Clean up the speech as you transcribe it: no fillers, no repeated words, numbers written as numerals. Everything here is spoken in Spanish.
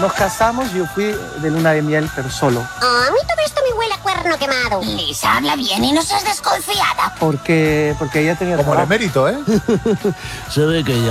nos casamos y yo fui de luna de miel, pero solo. A mí todo esto me huele a cuerno quemado. Lisa, habla bien y no seas desconfiada. Porque ella tenía Como el trabajo. emérito, ¿eh? Se ve que ya